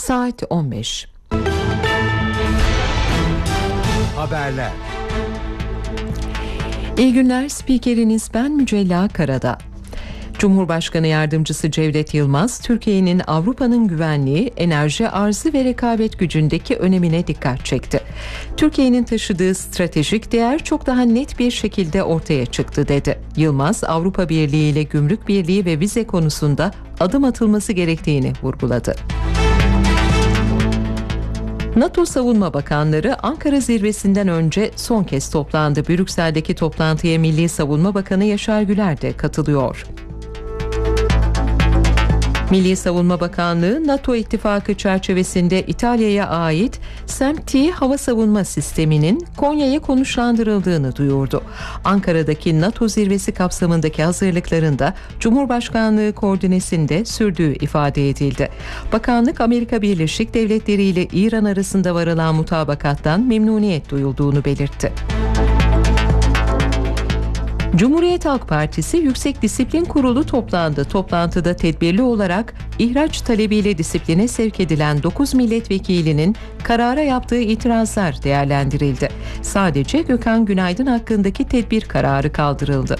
Saat 15. Haberler. İyi günler, spikeriniz ben Mücella Karada. Cumhurbaşkanı Yardımcısı Cevdet Yılmaz, Türkiye'nin Avrupa'nın güvenliği, enerji arzı ve rekabet gücündeki önemine dikkat çekti. Türkiye'nin taşıdığı stratejik değer çok daha net bir şekilde ortaya çıktı dedi. Yılmaz, Avrupa Birliği ile gümrük birliği ve vize konusunda adım atılması gerektiğini vurguladı. NATO Savunma Bakanları Ankara zirvesinden önce son kez toplandı. Brüksel'deki toplantıya Milli Savunma Bakanı Yaşar Güler de katılıyor. Milli Savunma Bakanlığı, NATO ittifakı çerçevesinde İtalya'ya ait SAM-T hava savunma sisteminin Konya'ya konuşlandırıldığını duyurdu. Ankara'daki NATO zirvesi kapsamındaki hazırlıklarında Cumhurbaşkanlığı koordinesinde sürdüğü ifade edildi. Bakanlık, Amerika Birleşik Devletleri ile İran arasında varılan mutabakattan memnuniyet duyulduğunu belirtti. Cumhuriyet Halk Partisi Yüksek Disiplin Kurulu toplandı. Toplantıda tedbirli olarak ihraç talebiyle disipline sevk edilen 9 milletvekilinin karara yaptığı itirazlar değerlendirildi. Sadece Gökhan Günaydın hakkındaki tedbir kararı kaldırıldı.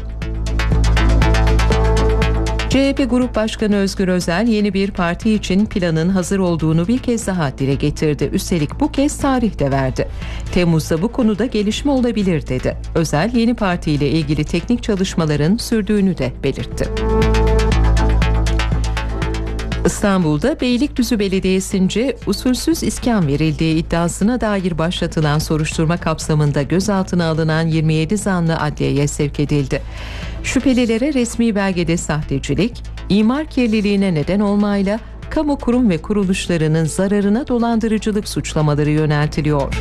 CHP Grup Başkanı Özgür Özel yeni bir parti için planın hazır olduğunu bir kez daha dile getirdi. Üstelik bu kez tarih de verdi. Temmuz'da bu konuda gelişme olabilir dedi. Özel yeni partiyle ilgili teknik çalışmaların sürdüğünü de belirtti. İstanbul'da Beylikdüzü Belediyesi'nce usulsüz iskan verildiği iddiasına dair başlatılan soruşturma kapsamında gözaltına alınan 27 zanlı adliyeye sevk edildi. Şüphelilere resmi belgede sahtecilik, imar kirliliğine neden olmayla kamu kurum ve kuruluşlarının zararına dolandırıcılık suçlamaları yöneltiliyor.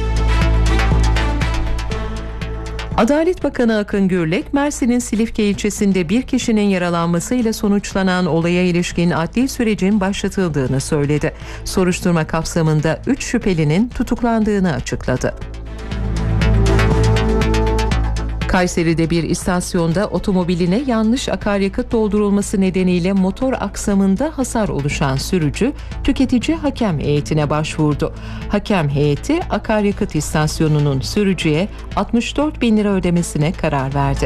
Adalet Bakanı Akın Gürlek, Mersin'in Silifke ilçesinde bir kişinin yaralanmasıyla sonuçlanan olaya ilişkin adli sürecin başlatıldığını söyledi. Soruşturma kapsamında 3 şüphelinin tutuklandığını açıkladı. Kayseri'de bir istasyonda otomobiline yanlış akaryakıt doldurulması nedeniyle motor aksamında hasar oluşan sürücü tüketici hakem heyetine başvurdu. Hakem heyeti akaryakıt istasyonunun sürücüye 64 bin lira ödemesine karar verdi.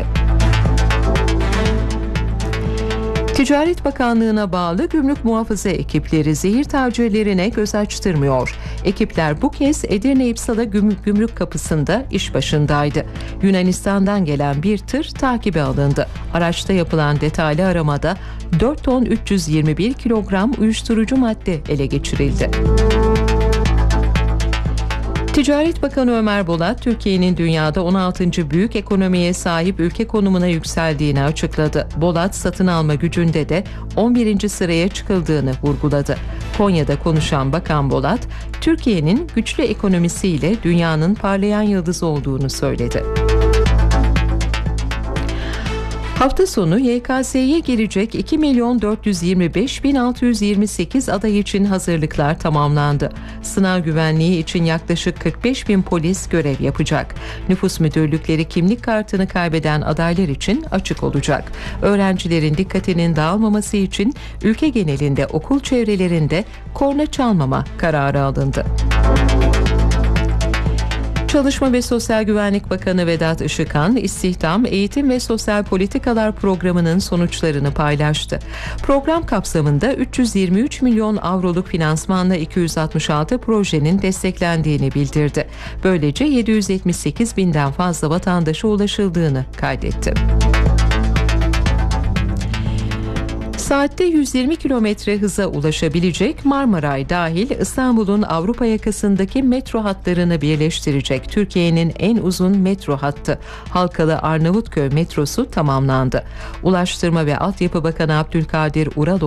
Ticaret Bakanlığı'na bağlı gümrük muhafaza ekipleri zehir tacirlerine göz açtırmıyor. Ekipler bu kez Edirne İpsala gümrük kapısında iş başındaydı. Yunanistan'dan gelen bir tır takibe alındı. Araçta yapılan detaylı aramada 4 ton 321 kilogram uyuşturucu madde ele geçirildi. Ticaret Bakanı Ömer Bolat, Türkiye'nin dünyada 16. büyük ekonomiye sahip ülke konumuna yükseldiğini açıkladı. Bolat, satın alma gücünde de 11. sıraya çıkıldığını vurguladı. Konya'da konuşan Bakan Bolat, Türkiye'nin güçlü ekonomisiyle dünyanın parlayan yıldızı olduğunu söyledi. Hafta sonu YKS'ye girecek 2.425.628 aday için hazırlıklar tamamlandı. Sınav güvenliği için yaklaşık 45.000 polis görev yapacak. Nüfus müdürlükleri kimlik kartını kaybeden adaylar için açık olacak. Öğrencilerin dikkatinin dağılmaması için ülke genelinde okul çevrelerinde korna çalmama kararı alındı. Çalışma ve Sosyal Güvenlik Bakanı Vedat Işıkhan, İstihdam, Eğitim ve Sosyal Politikalar Programı'nın sonuçlarını paylaştı. Program kapsamında 323 milyon avroluk finansmanla 266 projenin desteklendiğini bildirdi. Böylece 778 binden fazla vatandaşa ulaşıldığını kaydetti. Saatte 120 kilometre hıza ulaşabilecek Marmaray dahil İstanbul'un Avrupa yakasındaki metro hatlarını birleştirecek Türkiye'nin en uzun metro hattı Halkalı Arnavutköy metrosu tamamlandı. Ulaştırma ve Altyapı Bakanı Abdülkadir Uraloğlu